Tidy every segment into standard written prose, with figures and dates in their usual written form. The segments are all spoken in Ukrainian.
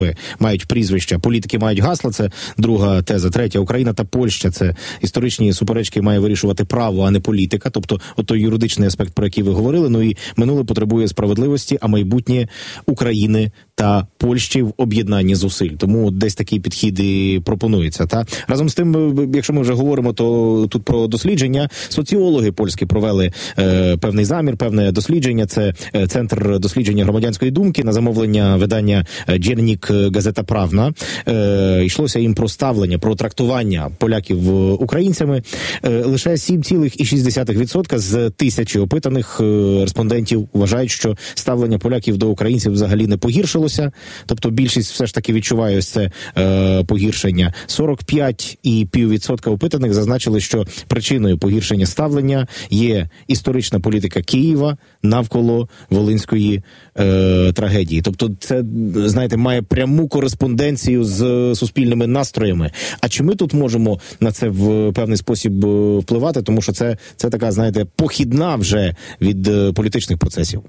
мають прізвища, політики мають гасла, це друга теза. Третя, Україна та Польща, це історичні суперечки має вирішувати право, а не політика, тобто той юридичний аспект, про який ви говорили, ну і минуле потребує справедливості, а майбутнє України та Польщі в об'єднанні зусиль. Тому десь такий підхід і пропонується. Та разом з тим, якщо ми вже говоримо, то тут про дослідження, соціологи польські провели певний замір, певне дослідження, це Центр дослідження громадянської думки на замовлення видання «Dziennik Gazeta Prawna». Йшлося їм про ставлення, про трактування поляків українцями. Лише 7,6% з 1000 опитаних респондентів вважають, що ставлення поляків до українців взагалі не погіршилося. Тобто більшість все ж таки відчуває ось це погіршення. 45,5% опитаних зазначили, що причиною погіршення ставлення є історична політика Києва навколо Волинської трагедії. Тобто це, знаєте, має пряму кореспонденцію з суспільними настроями. А чи ми тут можемо на це в певний спосіб впливати? Тому що це така, знаєте, похідна вже від політичних процесів.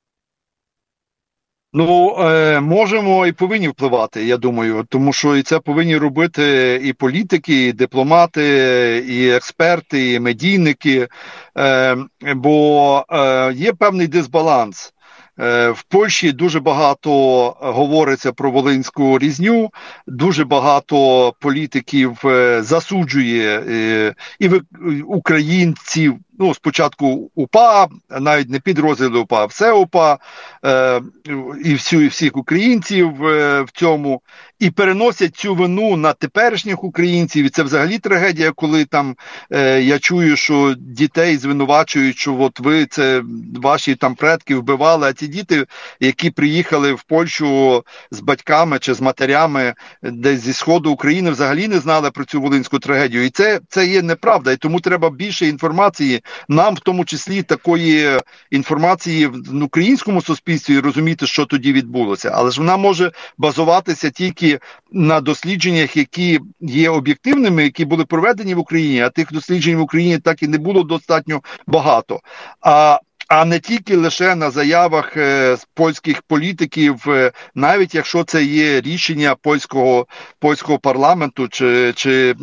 Ну, можемо і повинні впливати, я думаю, тому що і це повинні робити і політики, і дипломати, і експерти, і медійники, бо є певний дисбаланс. В Польщі дуже багато говориться про волинську різню, дуже багато політиків засуджує і українців, ну, спочатку УПА, навіть не підрозділи УПА, а все УПА, і всіх українців в цьому, і переносять цю вину на теперішніх українців, і це взагалі трагедія, коли там я чую, що дітей звинувачують, що от ви, це ваші там предки вбивали, а ці діти, які приїхали в Польщу з батьками чи з матерями десь зі сходу України, взагалі не знали про цю волинську трагедію, і це є неправда, і тому треба більше інформації, нам в тому числі такої інформації в українському суспільстві, розуміти, що тоді відбулося. Але ж вона може базуватися тільки на дослідженнях, які є об'єктивними, які були проведені в Україні, а тих досліджень в Україні так і не було достатньо багато. А не тільки лише на заявах польських політиків, навіть якщо це є рішення польського парламенту чи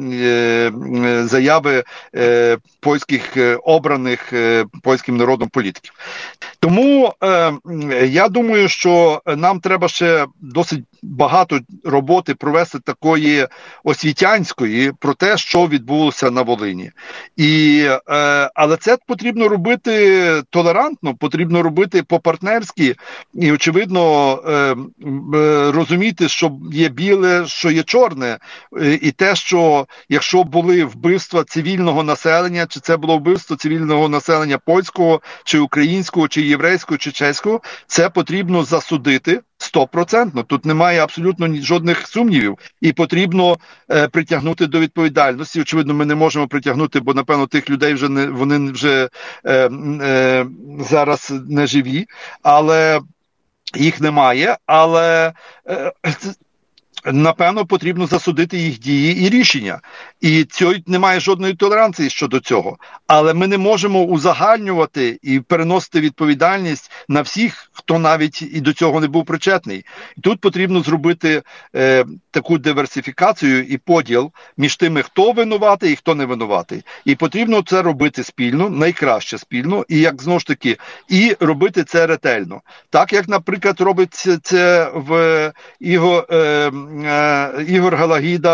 заяви польських обраних польським народом політиків. Тому я думаю, що нам треба ще досить багато роботи провести такої освітянської про те, що відбулося на Волині. Але це потрібно робити толерантно, потрібно робити по-партнерськи і, очевидно, розуміти, що є біле, що є чорне. І те, що якщо були вбивства цивільного населення, чи це було вбивство цивільного населення польського, чи українського, чи єврейського, чи чеського, це потрібно засудити 100%. Тут немає абсолютно жодних сумнівів. І потрібно притягнути до відповідальності. Очевидно, ми не можемо притягнути, бо, напевно, тих людей вони вже зараз не живі, але їх немає. Але напевно, потрібно засудити їх дії і рішення. І немає жодної толеранції щодо цього. Але ми не можемо узагальнювати і переносити відповідальність на всіх, хто навіть і до цього не був причетний. І тут потрібно зробити таку диверсифікацію і поділ між тими, хто винуватий і хто не винуватий. І потрібно це робити спільно, найкраще спільно, і як знову ж таки, і робити це ретельно. Так, як, наприклад, робить це Ігор Галагіда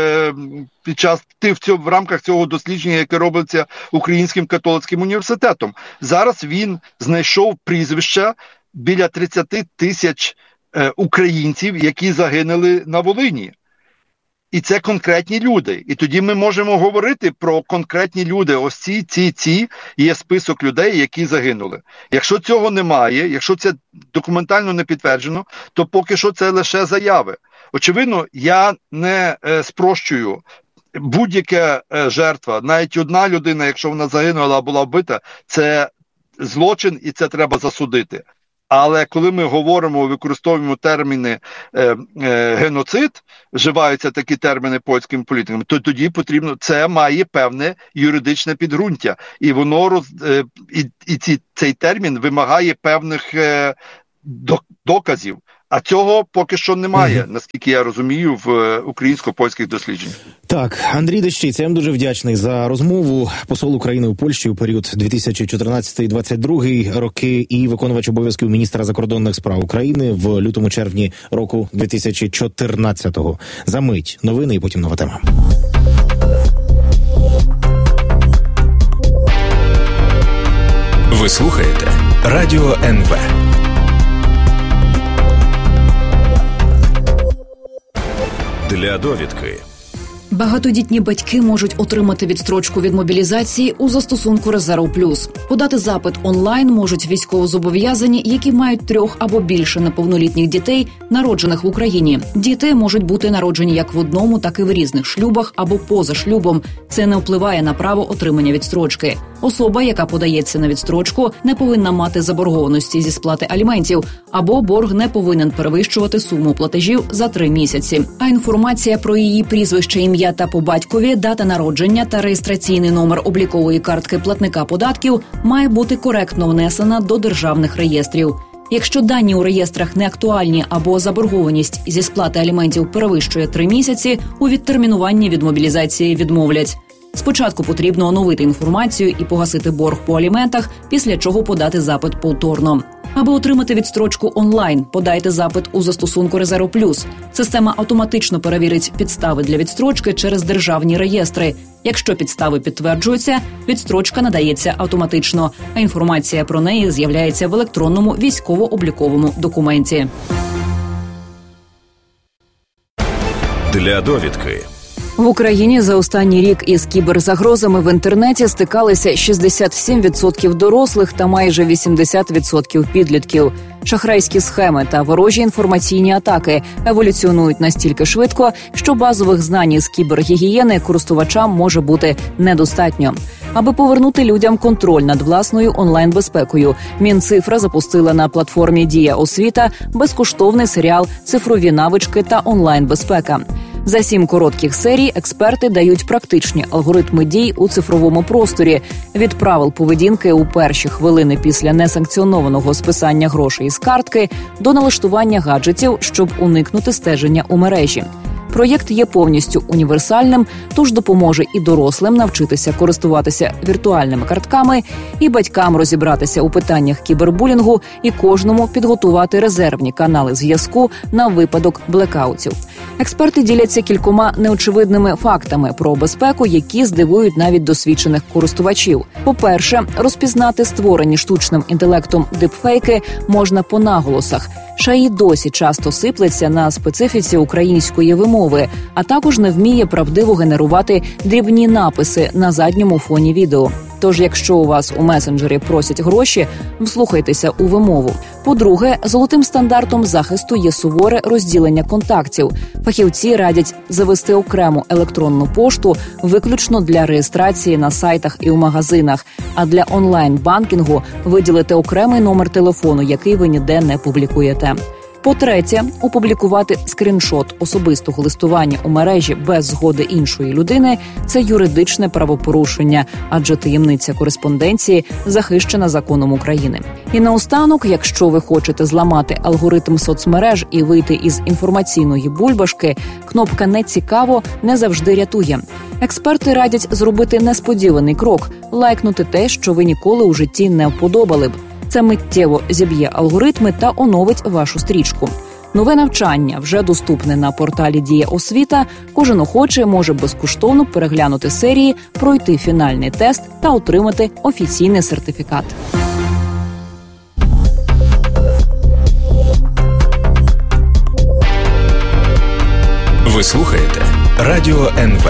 в рамках цього дослідження, яке робиться Українським католицьким університетом. Зараз він знайшов прізвища біля 30 тисяч українців, які загинули на Волині. І це конкретні люди. І тоді ми можемо говорити про конкретні люди. Ось ці є список людей, які загинули. Якщо цього немає, якщо це документально не підтверджено, то поки що це лише заяви. Очевидно, я не спрощую. Будь-яка жертва, навіть одна людина, якщо вона загинула або була вбита, це злочин і це треба засудити. Але коли ми говоримо, використовуємо терміни геноцид, вживаються такі терміни польськими політиками, то тоді потрібно, це має певне юридичне підґрунтя. І воно цей термін вимагає певних доказів. А цього поки що немає, наскільки я розумію, в українсько-польських дослідженнях. Так, Андрій Дещиць, я вам дуже вдячний за розмову. Посол України у Польщі у період 2014-2022 роки і виконувач обов'язків міністра закордонних справ України в лютому-червні року 2014-го. За мить новини і потім нова тема. Ви слухаєте Радіо НВ. Для довідки. Багатодітні батьки можуть отримати відстрочку від мобілізації у застосунку «Резерв Плюс». Подати запит онлайн можуть військовозобов'язані, які мають 3 або більше неповнолітніх дітей, народжених в Україні. Діти можуть бути народжені як в одному, так і в різних шлюбах або поза шлюбом. Це не впливає на право отримання відстрочки. Особа, яка подається на відстрочку, не повинна мати заборгованості зі сплати аліментів, або борг не повинен перевищувати суму платежів за 3 місяці. А інформація про її прізвище, ім'я та по батькові, дата народження та реєстраційний номер облікової картки платника податків має бути коректно внесена до державних реєстрів. Якщо дані у реєстрах не актуальні або заборгованість зі сплати аліментів перевищує 3 місяці, у відтермінуванні від мобілізації відмовлять. Спочатку потрібно оновити інформацію і погасити борг по аліментах, після чого подати запит повторно. Аби отримати відстрочку онлайн, подайте запит у застосунку «Резерв Плюс». Система автоматично перевірить підстави для відстрочки через державні реєстри. Якщо підстави підтверджуються, відстрочка надається автоматично, а інформація про неї з'являється в електронному військово-обліковому документі. Для довідки. В Україні за останній рік із кіберзагрозами в інтернеті стикалися 67% дорослих та майже 80% підлітків. Шахрайські схеми та ворожі інформаційні атаки еволюціонують настільки швидко, що базових знань із кібергігієни користувачам може бути недостатньо. Аби повернути людям контроль над власною онлайн-безпекою, Мінцифра запустила на платформі «Дія Освіта» безкоштовний серіал «Цифрові навички та онлайн-безпека». За 7 коротких серій експерти дають практичні алгоритми дій у цифровому просторі – від правил поведінки у перші хвилини після несанкціонованого списання грошей із картки до налаштування гаджетів, щоб уникнути стеження у мережі. Проєкт є повністю універсальним, тож допоможе і дорослим навчитися користуватися віртуальними картками, і батькам розібратися у питаннях кібербулінгу, і кожному підготувати резервні канали зв'язку на випадок блекаутів. Експерти діляться кількома неочевидними фактами про безпеку, які здивують навіть досвідчених користувачів. По-перше, розпізнати створені штучним інтелектом дипфейки можна по наголосах. ШАІ досі часто сиплеться на специфіці української вимови, а також не вміє правдиво генерувати дрібні написи на задньому фоні відео. Тож, якщо у вас у месенджері просять гроші, вслухайтеся у вимову. По-друге, золотим стандартом захисту є суворе розділення контактів. Фахівці радять завести окрему електронну пошту виключно для реєстрації на сайтах і у магазинах, а для онлайн-банкінгу виділити окремий номер телефону, який ви ніде не публікуєте. По-третє, опублікувати скріншот особистого листування у мережі без згоди іншої людини – це юридичне правопорушення, адже таємниця кореспонденції захищена законом України. І наостанок, якщо ви хочете зламати алгоритм соцмереж і вийти із інформаційної бульбашки, кнопка «Не цікаво» не завжди рятує. Експерти радять зробити несподіваний крок – лайкнути те, що ви ніколи у житті не вподобали б. Це миттєво зіб'є алгоритми та оновить вашу стрічку. Нове навчання вже доступне на порталі «Дія Освіта». Кожен охочий може безкоштовно переглянути серії, пройти фінальний тест та отримати офіційний сертифікат. Ви слухаєте Радіо НВ.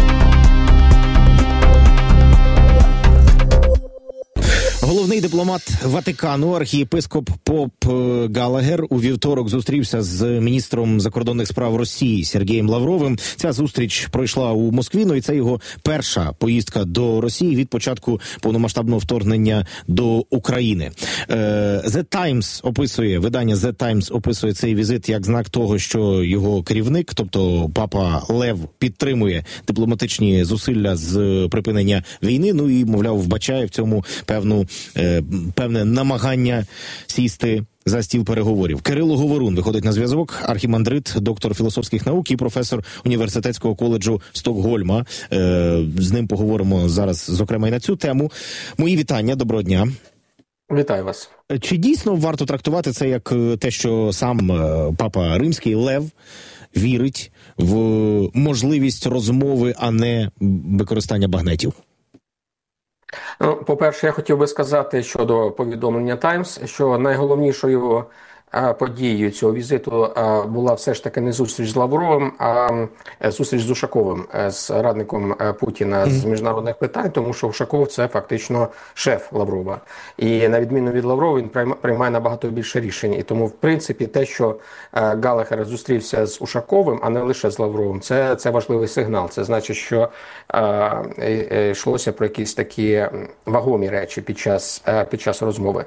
Головний дипломат Ватикану, архієпископ Поп Галагер, у вівторок зустрівся з міністром закордонних справ Росії Сергієм Лавровим. Ця зустріч пройшла у Москві, і це його перша поїздка до Росії від початку повномасштабного вторгнення до України. Видання The Times описує цей візит як знак того, що його керівник, тобто папа Лев, підтримує дипломатичні зусилля з припинення війни, і, мовляв, вбачає в цьому певне намагання сісти за стіл переговорів. Кирило Говорун виходить на зв'язок, архімандрит, доктор філософських наук і професор університетського коледжу Стокгольма. З ним поговоримо зараз, зокрема, і на цю тему. Мої вітання, доброго дня. Вітаю вас. Чи дійсно варто трактувати це як те, що сам папа Римський Лев вірить в можливість розмови, а не використання багнетів? Ну, по-перше, я хотів би сказати щодо повідомлення «Таймс», що найголовнішою подією цього візиту була все ж таки не зустріч з Лавровим, а зустріч з Ушаковим, з радником Путіна з міжнародних питань, тому що Ушаков – це фактично шеф Лаврова. І на відміну від Лаврова він приймає набагато більше рішень. І тому, в принципі, те, що Галлахер зустрівся з Ушаковим, а не лише з Лавровим, це важливий сигнал. Це значить, що йшлося про якісь такі вагомі речі під час розмови.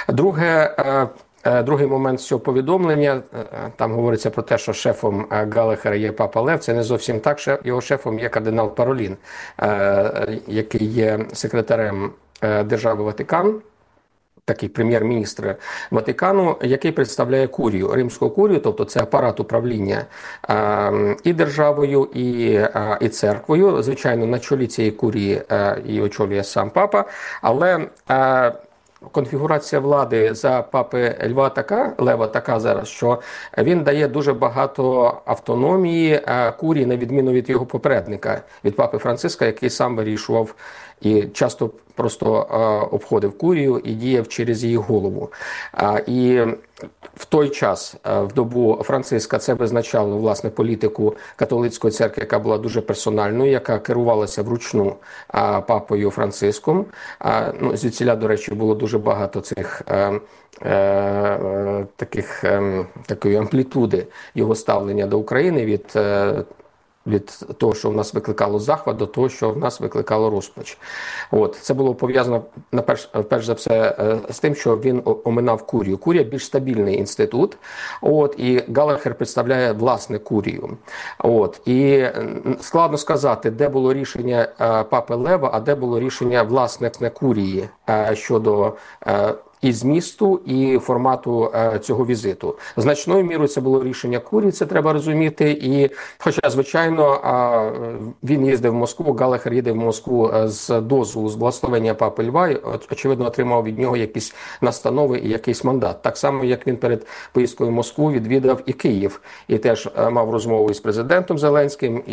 Другий момент цього повідомлення, там говориться про те, що шефом Галлахера є папа Лев. Це не зовсім так. Його шефом є кардинал Паролін, який є секретарем держави Ватикан, такий прем'єр-міністр Ватикану, який представляє курію, римську курію, тобто це апарат управління і державою, і церквою. Звичайно, на чолі цієї курії і очолює сам папа, але конфігурація влади за папи Лева така зараз, що він дає дуже багато автономії курії, на відміну від його попередника, від папи Франциска, який сам вирішував і часто просто обходив курію і діяв через її голову. І в той час, в добу Франциска, це визначало, власне, політику католицької церкви, яка була дуже персональною, яка керувалася вручну папою Франциском. Звідсіля, до речі, було дуже багато цих такої амплітуди його ставлення до України від того, що в нас викликало захват, до того, що в нас викликало розпач. Це було пов'язано, перш за все, з тим, що він оминав курію. Курія – більш стабільний інститут, і Галлахер представляє власне курію. І складно сказати, де було рішення папи Лева, а де було рішення власне курії щодо і змісту, і формату цього візиту. Значною мірою це було рішення курії, це треба розуміти. І, хоча, звичайно, він їздив в Москву, Галлахер їде в Москву з дозволу, з благословення папи Льва, і, очевидно, отримав від нього якісь настанови і якийсь мандат. Так само, як він перед поїздкою в Москву відвідав і Київ, і теж мав розмову із президентом Зеленським,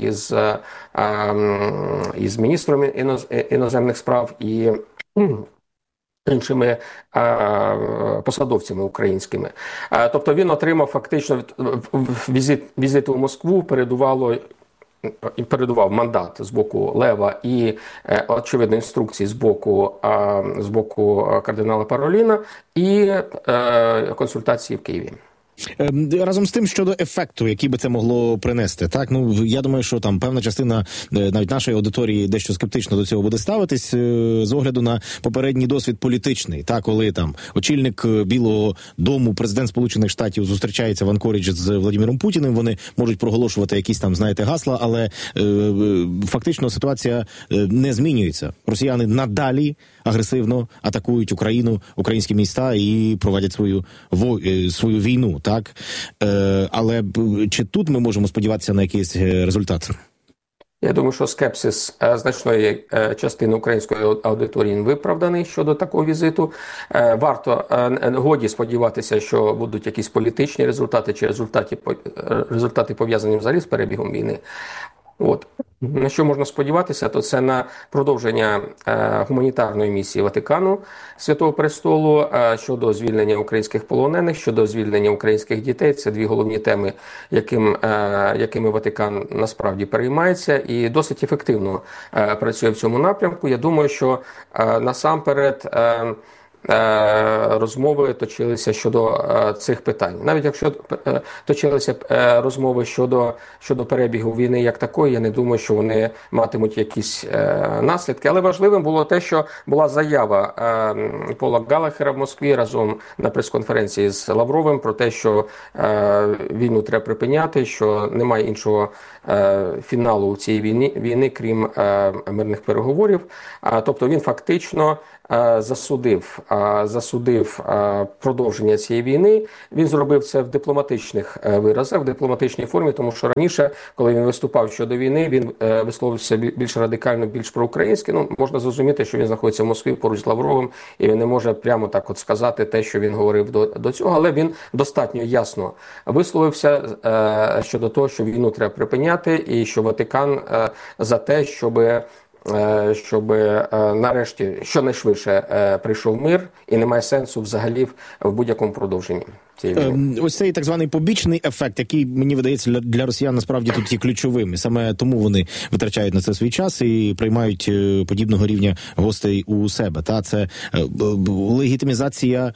із міністром іноземних справ, і іншими посадовцями українськими. Тобто він отримав фактично візиту в Москву, передував мандат з боку Лева і, очевидно, інструкції з боку кардинала Пароліна і консультації в Києві. Разом з тим, щодо ефекту, який би це могло принести, так, я думаю, що там певна частина навіть нашої аудиторії дещо скептично до цього буде ставитись з огляду на попередній досвід політичний, так, коли там очільник Білого дому, президент Сполучених Штатів зустрічається в Анкоріджі з Владимиром Путіним, вони можуть проголошувати якісь там, знаєте, гасла, але фактично ситуація не змінюється. Росіяни надалі агресивно атакують Україну, українські міста і проводять свою війну. Так, але чи тут ми можемо сподіватися на якийсь результат? Я думаю, що скепсис значної частини української аудиторії виправданий щодо такого візиту. Годі сподіватися, що будуть якісь політичні результати чи результати пов'язані взагалі з перебігом війни. На що можна сподіватися, то це на продовження гуманітарної місії Ватикану Святого Престолу щодо звільнення українських полонених, щодо звільнення українських дітей. Це дві головні теми, якими Ватикан насправді переймається і досить ефективно працює в цьому напрямку. Я думаю, що насамперед розмови точилися щодо цих питань. Навіть якщо точилися розмови щодо перебігу війни як такої, я не думаю, що вони матимуть якісь наслідки. Але важливим було те, що була заява Пола Галлахера в Москві разом на прес-конференції з Лавровим про те, що війну треба припиняти, що немає іншого фіналу цієї війни, крім мирних переговорів. Тобто він фактично засудив засудив продовження цієї війни. Він зробив це в дипломатичних виразах, в дипломатичній формі, тому що раніше, коли він виступав щодо війни, він висловився більш радикально, більш проукраїнськи. Ну, можна зрозуміти, що він знаходиться в Москві поруч з Лавровим, і він не може прямо так от сказати те, що він говорив до цього, але він достатньо ясно висловився щодо того, що війну треба припиняти, і що Ватикан за те, щоб нарешті щонайшвидше прийшов мир, і немає сенсу взагалі в будь-якому продовженні цієї війни. Ось цей так званий побічний ефект, який, мені видається, для росіян насправді тут є ключовим. І саме тому вони витрачають на це свій час і приймають подібного рівня гостей у себе. Та це легітимізація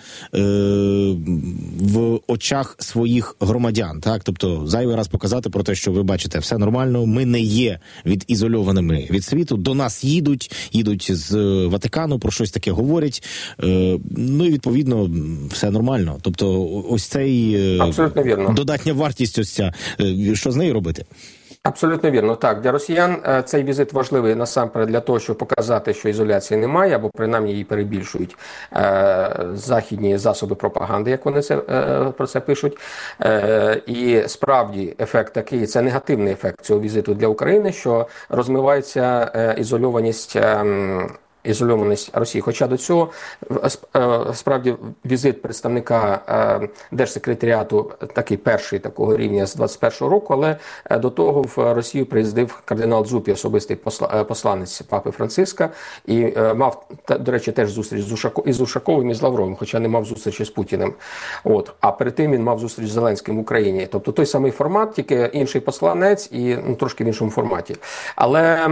в очах своїх громадян. Так, тобто зайвий раз показати про те, що ви бачите, все нормально, ми не є відізольованими від світу. До нас їдуть з Ватикану, про щось таке говорять. Ну і відповідно все нормально. Тобто ось цей абсолютно вірно. Додатня вартість ось ця. Що з нею робити? Абсолютно вірно. Так, для росіян цей візит важливий насамперед для того, щоб показати, що ізоляції немає, або принаймні її перебільшують західні засоби пропаганди, як вони про це пишуть. І справді ефект такий, це негативний ефект цього візиту для України, що розмивається ізольованість Росії. Хоча до цього справді візит представника Держсекретаріату такий перший такого рівня з 21-го року, але до того в Росію приїздив кардинал Дзупі, особистий посланець Папи Франциска, і мав, до речі, теж зустріч із Ушаковим і з Лавровим, хоча не мав зустрічі з Путіним. А перед тим він мав зустріч з Зеленським в Україні. Тобто той самий формат, тільки інший посланець і трошки в іншому форматі. Але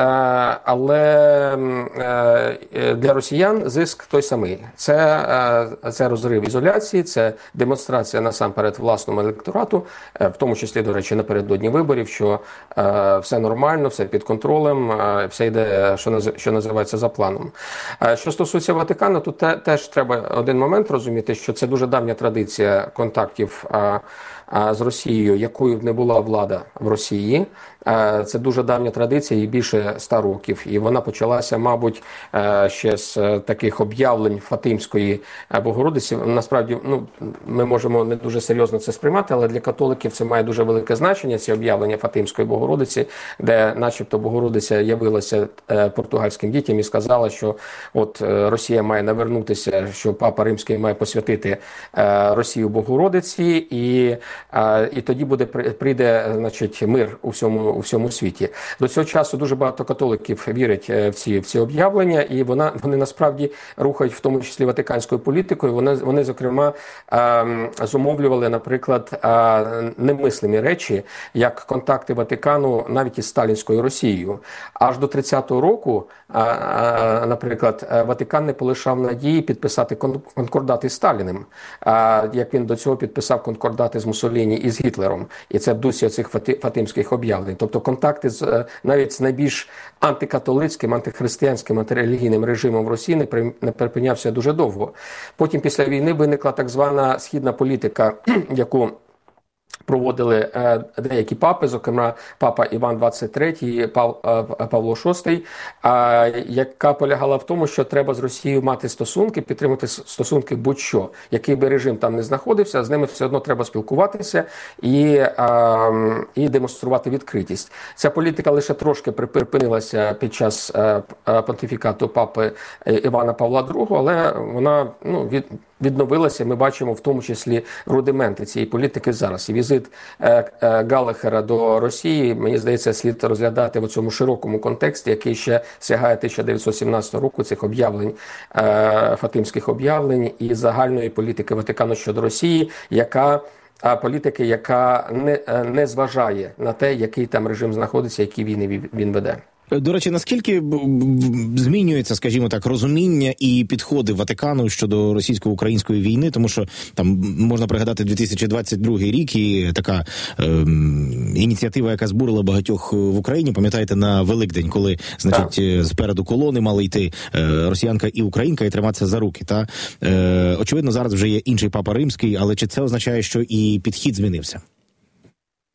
для росіян зиск той самий. Це розрив ізоляції, це демонстрація насамперед власному електорату, в тому числі, до речі, напередодні виборів, що все нормально, все під контролем, все йде, що називається, за планом. Що стосується Ватикану, то теж треба один момент розуміти, що це дуже давня традиція контактів з Росією, якою б не була влада в Росії. Це дуже давня традиція, їй більше 100 років. І вона почалася, мабуть, ще з таких об'явлень Фатимської Богородиці. Насправді, ми можемо не дуже серйозно це сприймати, але для католиків це має дуже велике значення, ці об'явлення Фатимської Богородиці, де начебто Богородиця явилася португальським дітям і сказала, що от Росія має навернутися, що Папа Римський має посвятити Росію Богородиці, і тоді прийде, значить, мир у всьому світі. До цього часу дуже багато католиків вірять в ці об'явлення, і вони насправді рухають в тому числі ватиканською політикою. Вони зокрема, зумовлювали, наприклад, немислимі речі, як контакти Ватикану навіть із сталінською Росією. Аж до 30-го року, наприклад, Ватикан не полишав надії підписати конкордат із Сталіним, як він до цього підписав конкордати з Муссоліні і з Гітлером. І це в дусі цих фатимських об'явлень. Тобто контакти навіть з найбільш антикатолицьким, антихристиянським, антирелігійним режимом в Росії не припинявся дуже довго. Потім після війни виникла так звана східна політика, яку проводили деякі папи, зокрема папа Іван XXIII і Павло VI, яка полягала в тому, що треба з Росією мати стосунки, підтримати стосунки будь-що. Який би режим там не знаходився, з ними все одно треба спілкуватися і демонструвати відкритість. Ця політика лише трошки припинилася під час понтифікату папи Івана Павла II, але вона відновилася. Ми бачимо в тому числі рудименти цієї політики зараз. І візит Галлахера до Росії, мені здається, слід розглядати в цьому широкому контексті, який ще сягає 1917 року, цих об'явлень, фатимських об'явлень і загальної політики Ватикану щодо Росії, яка не зважає на те, який там режим знаходиться, які війни він веде. До речі, наскільки змінюється, скажімо так, розуміння і підходи Ватикану щодо російсько-української війни, тому що там можна пригадати 2022 рік і така ініціатива, яка збурила багатьох в Україні, пам'ятаєте, на Великдень, коли, значить, спереду колони мали йти росіянка і українка і триматися за руки. Та очевидно, зараз вже є інший Папа Римський, але чи це означає, що і підхід змінився?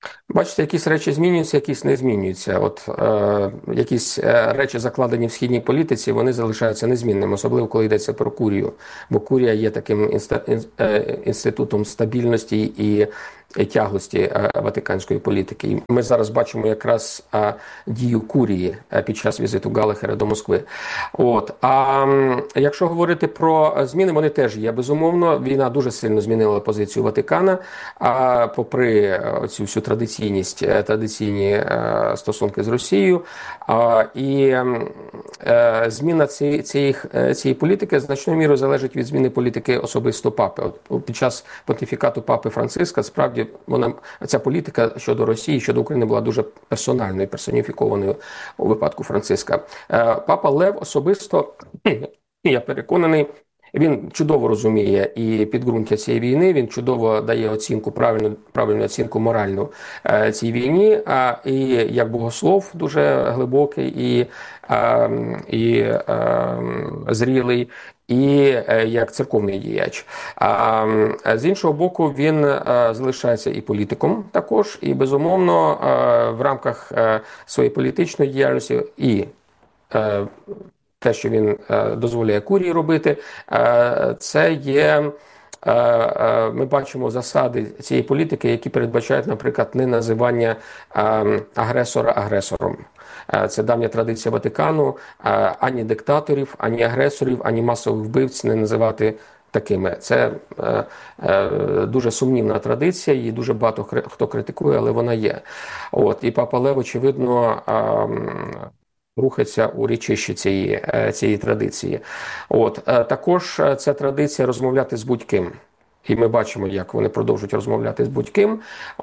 Бачите, якісь речі змінюються, якісь не змінюються. Якісь речі, закладені в східній політиці, вони залишаються незмінними, особливо коли йдеться про Курію. Бо Курія є таким інститутом стабільності і тяглості ватиканської політики. І ми зараз бачимо якраз дію Курії під час візиту Галлахера до Москви. А якщо говорити про зміни, вони теж є. Безумовно, війна дуже сильно змінила позицію Ватикана, попри цю всю традиційні стосунки з Росією. І зміна цієї політики значною мірою залежить від зміни політики особисто папи. Під час понтифікату папи Франциска, справді, ця політика щодо Росії, щодо України була дуже персональною, персоніфікованою у випадку Франциска. Папа Лев особисто, я переконаний, він чудово розуміє і підґрунтя цієї війни, він чудово дає оцінку, правильну оцінку моральну цій війні, і як богослов дуже глибокий і зрілий, і як церковний діяч. З іншого боку, він залишається і політиком також, і, безумовно, в рамках своєї політичної діяльності і те, що він дозволяє Курії робити, це є, ми бачимо засади цієї політики, які передбачають, наприклад, не називання агресора агресором. Це давня традиція Ватикану, ані диктаторів, ані агресорів, ані масових вбивць не називати такими. Це дуже сумнівна традиція, її дуже багато хто критикує, але вона є. І Папа Лев, очевидно, рухається у річищі цієї традиції. Також ця традиція розмовляти з будь-ким. І ми бачимо, як вони продовжують розмовляти з будь-ким.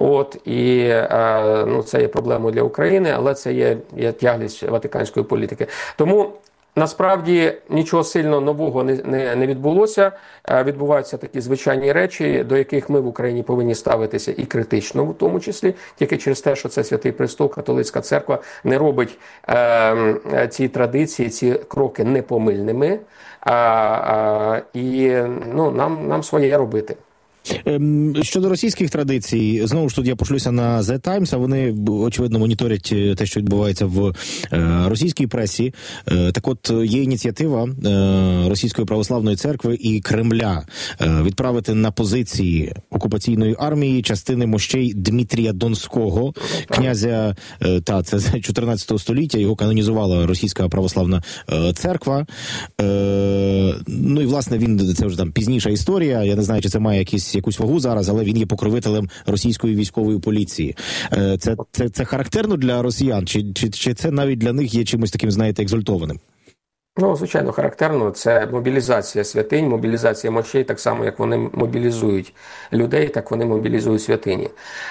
Це є проблемою для України, але це є тяглість ватиканської політики. Тому насправді нічого сильно нового не відбулося. Відбуваються такі звичайні речі, до яких ми в Україні повинні ставитися і критично, в тому числі, тільки через те, що це Святий Престол, католицька церква не робить ці традиції, ці кроки непомильними. Нам своє робити. Щодо російських традицій, знову ж тут я пошлюся на The Times, а вони, очевидно, моніторять те, що відбувається в російській пресі. Так от, є ініціатива Російської православної церкви і Кремля відправити на позиції окупаційної армії частини мощей Дмитрія Донського, князя, це з 14 століття, його канонізувала Російська православна церква. І, власне, це вже там пізніша історія, я не знаю, чи це має якусь вагу зараз, але він є покровителем російської військової поліції. Це характерно для росіян? Чи це навіть для них є чимось таким, знаєте, екзальтованим? Звичайно, характерно. Це мобілізація святинь, мобілізація мощей, так само, як вони мобілізують людей, так вони мобілізують святині.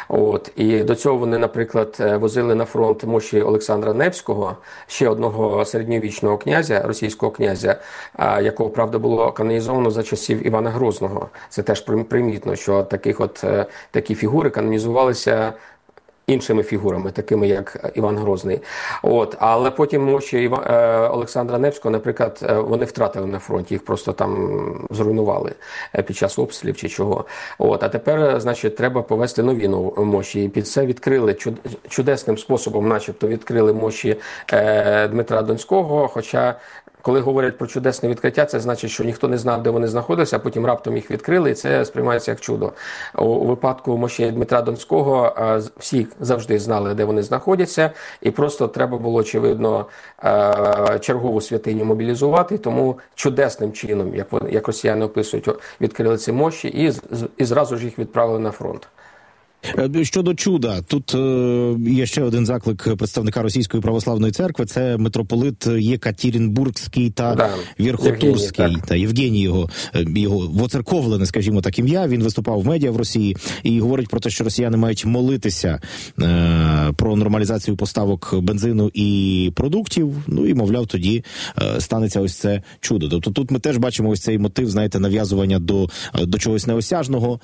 І до цього вони, наприклад, возили на фронт мощі Олександра Невського, ще одного середньовічного князя, російського князя, якого, правда, було канонізовано за часів Івана Грозного. Це теж примітно, що такі фігури канонізувалися іншими фігурами, такими як Іван Грозний. Але потім мощі Олександра Невського, наприклад, вони втратили на фронті, їх просто там зруйнували під час обстрілів чи чого. А тепер, значить, треба повести нові мощі. І під це відкрили чудесним способом, начебто відкрили мощі Дмитра Донського, хоча коли говорять про чудесне відкриття, це значить, що ніхто не знав, де вони знаходилися, а потім раптом їх відкрили, і це сприймається як чудо. У випадку мощей Дмитра Донського всі завжди знали, де вони знаходяться, і просто треба було, очевидно, чергову святиню мобілізувати, тому чудесним чином, як росіяни описують, відкрили ці мощі і зразу ж їх відправили на фронт. Щодо чуда, тут є ще один заклик представника Російської православної церкви, це митрополит Єкатеринбурзький та Верхотурський, та Євгеній його воцерковлене, скажімо так, ім'я. Він виступав в медіа в Росії і говорить про те, що росіяни мають молитися про нормалізацію поставок бензину і продуктів, і, мовляв, тоді станеться ось це чудо. Тобто тут ми теж бачимо ось цей мотив, знаєте, нав'язування до чогось неосяжного,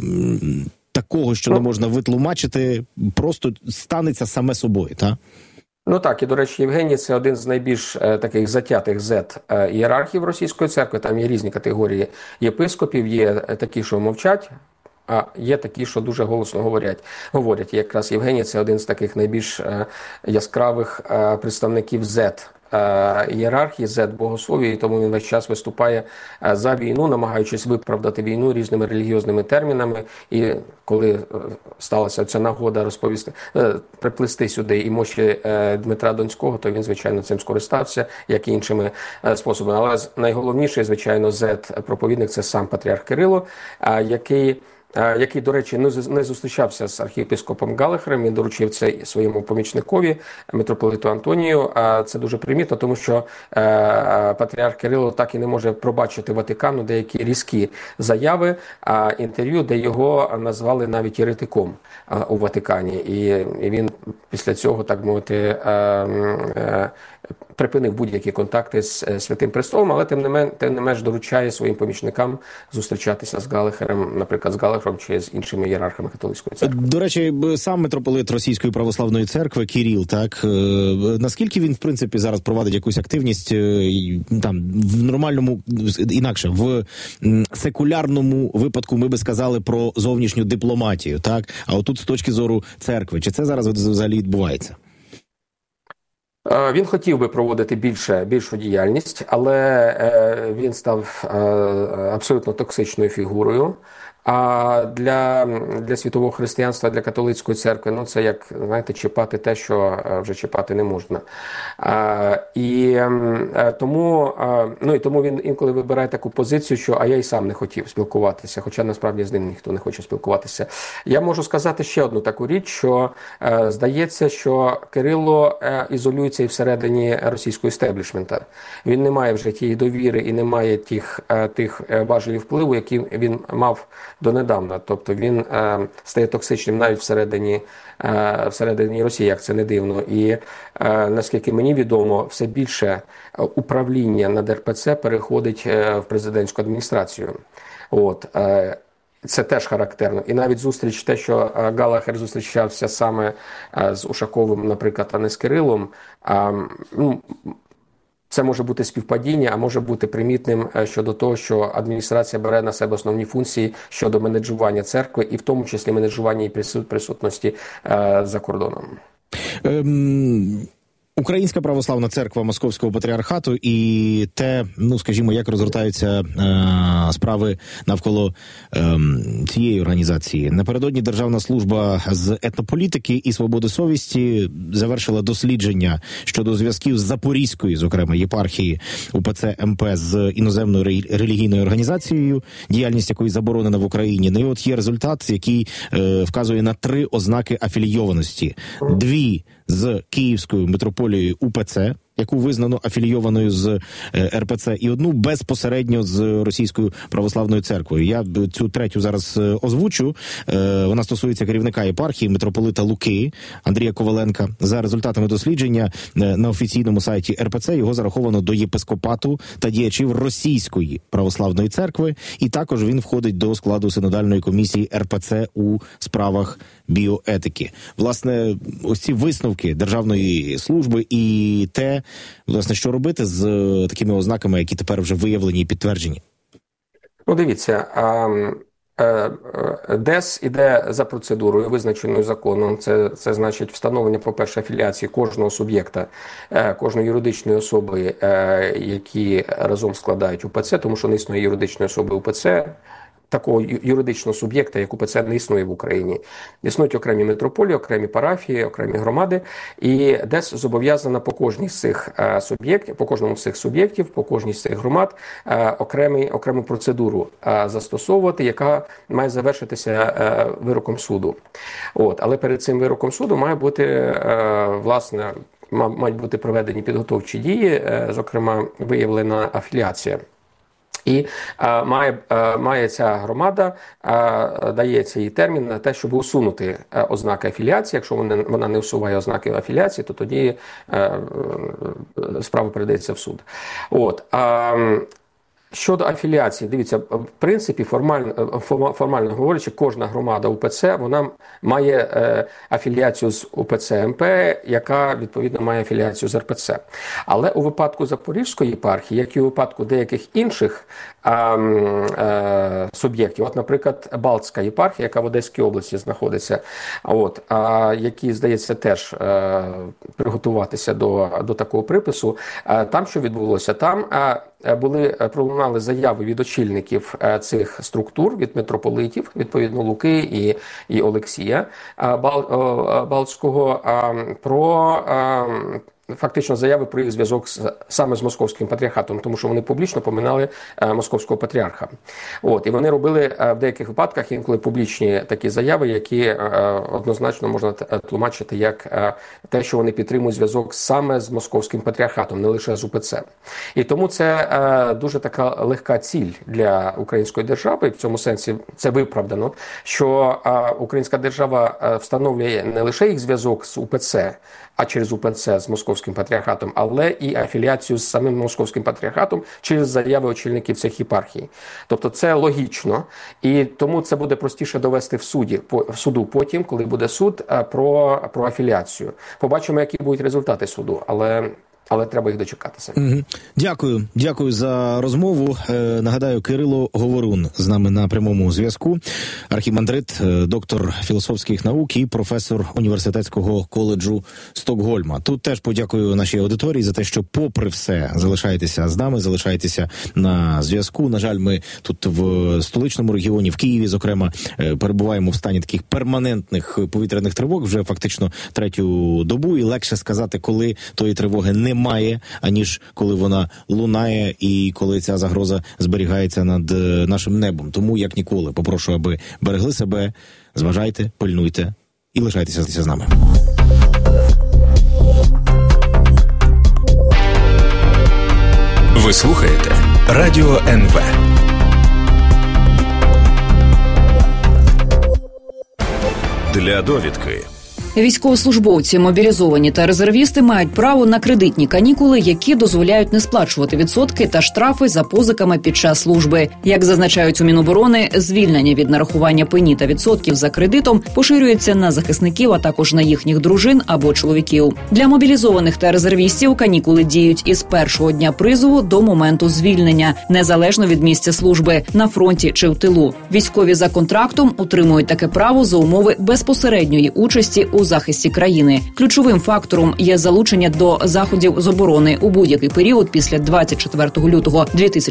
такого, що не можна витлумачити, просто станеться саме собою, так? Так, і, до речі, Євгеній – це один з найбільш таких затятих ієрархів Російської церкви, там є різні категорії єпископів, є такі, що мовчать, є такі, що дуже голосно говорять. Якраз Євгеній – це один з таких найбільш яскравих представників Z ієрархії, Z-богослов'я, і тому він весь час виступає за війну, намагаючись виправдати війну різними релігіозними термінами. І коли сталася ця нагода приплести сюди і мощі Дмитра Донського, то він, звичайно, цим скористався, як і іншими способами. Але найголовніший, звичайно, Z-проповідник – це сам патріарх Кирило, який, до речі, не зустрічався з архієпископом Галлахером, він доручив це своєму помічникові, митрополиту Антонію. Це дуже примітно, тому що патріарх Кирило так і не може пробачити Ватикану деякі різкі заяви, інтерв'ю, де його назвали навіть єретиком у Ватикані. І він після цього, так мовити, припинив будь-які контакти з Святим Престолом, але тим не менш доручає своїм помічникам зустрічатися з Галлахером, наприклад, з Галлахером чи з іншими ієрархами католицької церкви. До речі, сам митрополит Російської православної церкви Кирил, так, наскільки він, в принципі, зараз провадить якусь активність там в нормальному, інакше, в секулярному випадку ми би сказали про зовнішню дипломатію, так? А отут з точки зору церкви, чи це зараз взагалі відбувається? Він хотів би проводити більшу діяльність, але він став абсолютно токсичною фігурою. А для світового християнства, для католицької церкви, ну це як, знаєте, чіпати те, що вже чіпати не можна. Тому він інколи вибирає таку позицію, що а я й сам не хотів спілкуватися, хоча насправді з ним ніхто не хоче спілкуватися. Я можу сказати ще одну таку річ, що здається, що Кирило ізолюється і всередині російського істеблішмента. Він не має вже тієї довіри і не має тих важелів впливу, які він мав донедавна. Тобто він стає токсичним навіть всередині Росії, як це не дивно. І наскільки мені відомо, все більше управління над РПЦ переходить в президентську адміністрацію. Це теж характерно. І навіть те, що Галлахер зустрічався саме з Ушаковим, наприклад, а не з Кирилом, це може бути співпадіння, а може бути примітним щодо того, що адміністрація бере на себе основні функції щодо менеджування церкви, і в тому числі менеджування її присутності за кордоном. Українська православна церква Московського патріархату і те, скажімо, як розгортаються справи навколо цієї організації. Напередодні Державна служба з етнополітики і свободи совісті завершила дослідження щодо зв'язків з Запорізькою, зокрема, єпархії УПЦ МП з іноземною релігійною організацією, діяльність якої заборонена в Україні. Ну і от є результат, який вказує на 3 ознаки афілійованості. 2 з Київською митрополією УПЦ, яку визнано афілійованою з РПЦ, і 1 безпосередньо з Російською православною церквою. Я цю 3-ю зараз озвучу. Вона стосується керівника єпархії митрополита Луки Андрія Коваленка. За результатами дослідження на офіційному сайті РПЦ його зараховано до єпископату та діячів Російської православної церкви, і також він входить до складу синодальної комісії РПЦ у справах біоетики. Власне, ось ці висновки Державної служби і те, власне, що робити з такими ознаками, які тепер вже виявлені і підтверджені? Дивіться, ДЕС іде за процедурою, визначеною законом. Це значить встановлення, по-перше, афіліації кожного суб'єкта, кожної юридичної особи, які разом складають УПЦ, тому що не існує юридичної особи УПЦ, такого юридичного суб'єкта, як УПЦ, не існує в Україні. Існують окремі митрополії, окремі парафії, окремі громади, і ДЕС зобов'язана по кожній з цих суб'єктів, по кожному з цих суб'єктів, по кожній з цих громад окрему процедуру застосовувати, яка має завершитися вироком суду. Але перед цим вироком суду мають бути проведені підготовчі дії, зокрема, виявлена афіліація. І має ця громада, дається їй термін на те, щоб усунути ознаки афіліації. Якщо вона не усуває ознаки афіліації, то тоді справа передається в суд. Щодо афіліації, дивіться, в принципі, формально говорячи, кожна громада УПЦ, вона має афіліацію з УПЦ МП, яка, відповідно, має афіліацію з РПЦ. Але у випадку Запорізької єпархії, як і у випадку деяких інших суб'єктів, от, наприклад, Балтська єпархія, яка в Одеській області знаходиться, які, здається, теж приготуватися до такого припису, там що відбулося? Там пролунали заяви від очільників цих структур, від митрополитів, відповідно Луки і Олексія Балтського, про фактично заяви про їх зв'язок саме з Московським патріархатом, тому що вони публічно поминали Московського патріарха. І вони робили в деяких випадках інколи публічні такі заяви, які однозначно можна тлумачити як те, що вони підтримують зв'язок саме з Московським патріархатом, не лише з УПЦ. І тому це дуже така легка ціль для української держави, і в цьому сенсі це виправдано, що українська держава встановлює не лише їх зв'язок з УПЦ, а через УПЦ з Московським патріархатом, але і афіліацію з самим Московським патріархатом через заяви очільників цих єпархій. Тобто це логічно, і тому це буде простіше довести в суду потім, коли буде суд про афіліацію. Побачимо, які будуть результати суду, але треба їх дочекатися. Дякую за розмову. Нагадаю, Кирило Говорун з нами на прямому зв'язку. Архімандрит, доктор філософських наук і професор університетського коледжу Стокгольма. Тут теж подякую нашій аудиторії за те, що попри все залишаєтеся з нами, залишаєтеся на зв'язку. На жаль, ми тут в столичному регіоні, в Києві, зокрема, перебуваємо в стані таких перманентних повітряних тривог вже фактично третю добу, і легше сказати, коли тої тривоги немає, аніж коли вона лунає і коли ця загроза зберігається над нашим небом. Тому, як ніколи, попрошу, аби берегли себе, зважайте, пильнуйте і лишайтеся з нами. Ви слухаєте Радіо НВ. Для довідки. Військовослужбовці, мобілізовані та резервісти мають право на кредитні канікули, які дозволяють не сплачувати відсотки та штрафи за позиками під час служби. Як зазначають у Міноборони, звільнення від нарахування пені та відсотків за кредитом поширюється на захисників, а також на їхніх дружин або чоловіків. Для мобілізованих та резервістів канікули діють із першого дня призову до моменту звільнення, незалежно від місця служби, на фронті чи в тилу. Військові за контрактом отримують таке право за умови безпосередньої участі у захисті країни. Ключовим фактором є залучення до заходів з оборони у будь-який період після 24 лютого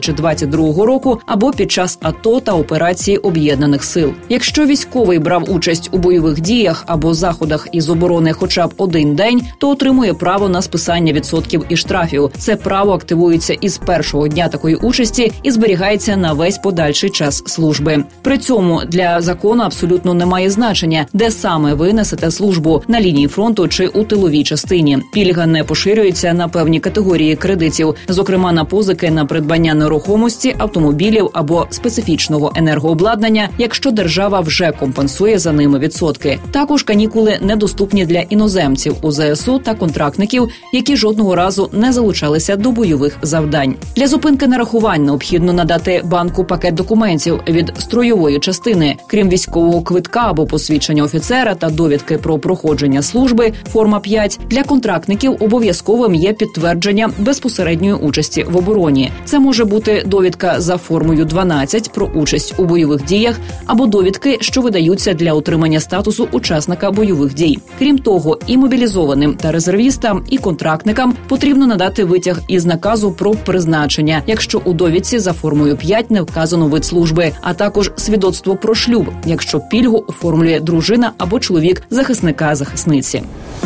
2022 року або під час АТО та операції Об'єднаних сил. Якщо військовий брав участь у бойових діях або заходах із оборони хоча б один день, то отримує право на списання відсотків і штрафів. Це право активується із першого дня такої участі і зберігається на весь подальший час служби. При цьому для закону абсолютно немає значення, де саме ви несете службу – на лінії фронту чи у тиловій частині. Пільга не поширюється на певні категорії кредитів, зокрема на позики на придбання нерухомості, автомобілів або специфічного енергообладнання, якщо держава вже компенсує за ними відсотки. Також канікули недоступні для іноземців у ЗСУ та контрактників, які жодного разу не залучалися до бойових завдань. Для зупинки нарахувань необхідно надати банку пакет документів від стройової частини, крім військового квитка або посвідчення офіцера та довідки про проходження служби, форма 5, для контрактників обов'язковим є підтвердження безпосередньої участі в обороні. Це може бути довідка за формою 12 про участь у бойових діях або довідки, що видаються для отримання статусу учасника бойових дій. Крім того, і мобілізованим та резервістам, і контрактникам потрібно надати витяг із наказу про призначення, якщо у довідці за формою 5 не вказано вид служби, а також свідоцтво про шлюб, якщо пільгу оформлює дружина або чоловік захисника-захисниці.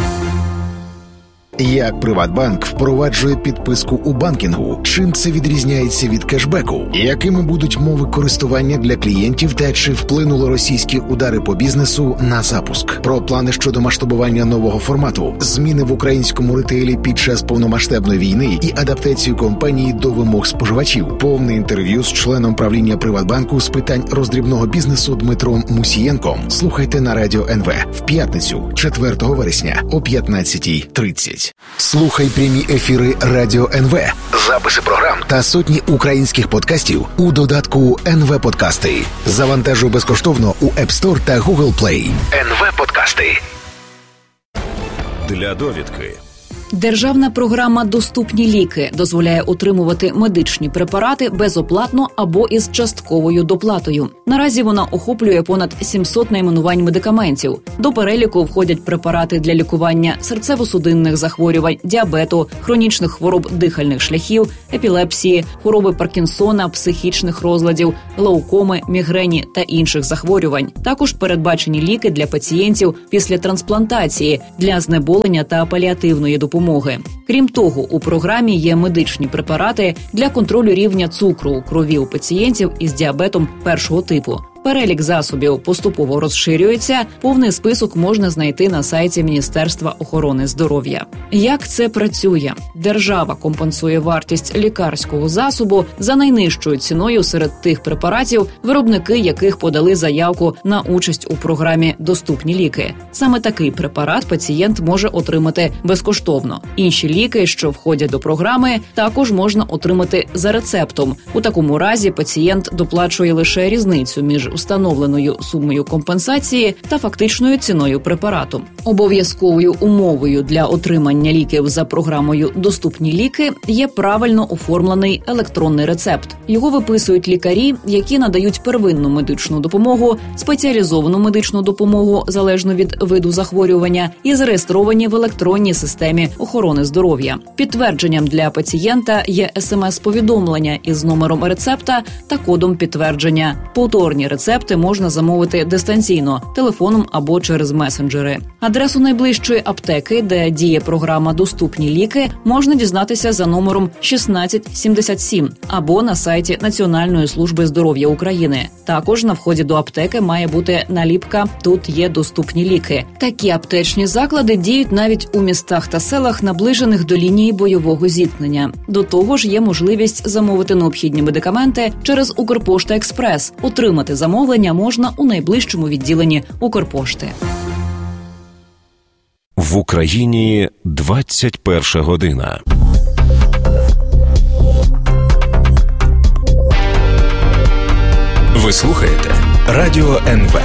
Як Приватбанк впроваджує підписку у банкінгу? Чим це відрізняється від кешбеку? Якими будуть мови користування для клієнтів та чи вплинули російські удари по бізнесу на запуск? Про плани щодо масштабування нового формату, зміни в українському ретейлі під час повномасштабної війни і адаптацію компанії до вимог споживачів. Повне інтерв'ю з членом правління Приватбанку з питань роздрібного бізнесу Дмитром Мусієнком. Слухайте на Радіо НВ в п'ятницю, 4 вересня о 15:30. 10. Слухай прямі ефіри Радіо НВ, записи програм та сотні українських подкастів у додатку НВ Подкасти. Завантажуй безкоштовно у App Store та Google Play. НВ Подкасти. Для довідки. Державна програма «Доступні ліки» дозволяє отримувати медичні препарати безоплатно або із частковою доплатою. Наразі вона охоплює понад 700 найменувань медикаментів. До переліку входять препарати для лікування серцево-судинних захворювань, діабету, хронічних хвороб дихальних шляхів, епілепсії, хвороби Паркінсона, психічних розладів, глаукоми, мігрені та інших захворювань. Також передбачені ліки для пацієнтів після трансплантації, для знеболення та паліативної допомоги. Крім того, у програмі є медичні препарати для контролю рівня цукру у крові у пацієнтів із діабетом першого типу. Перелік засобів поступово розширюється, повний список можна знайти на сайті Міністерства охорони здоров'я. Як це працює? Держава компенсує вартість лікарського засобу за найнижчою ціною серед тих препаратів, виробники яких подали заявку на участь у програмі «Доступні ліки». Саме такий препарат пацієнт може отримати безкоштовно. Інші ліки, що входять до програми, також можна отримати за рецептом. У такому разі пацієнт доплачує лише різницю між установленою сумою компенсації та фактичною ціною препарату. Обов'язковою умовою для отримання ліків за програмою «Доступні ліки» є правильно оформлений електронний рецепт. Його виписують лікарі, які надають первинну медичну допомогу, спеціалізовану медичну допомогу, залежно від виду захворювання, і зареєстровані в електронній системі охорони здоров'я. Підтвердженням для пацієнта є СМС-повідомлення із номером рецепта та кодом підтвердження. Повторні рецепти можна замовити дистанційно, телефоном або через месенджери. Адресу найближчої аптеки, де діє програма «Доступні ліки», можна дізнатися за номером 1677 або на сайті Національної служби здоров'я України. Також на вході до аптеки має бути наліпка «Тут є доступні ліки». Такі аптечні заклади діють навіть у містах та селах, наближених до лінії бойового зіткнення. До того ж, є можливість замовити необхідні медикаменти через Укрпошта Експрес. Отримати замовлення можна у найближчому відділенні Укрпошти. В Україні 21 година. Ви слухаєте Радіо НВ.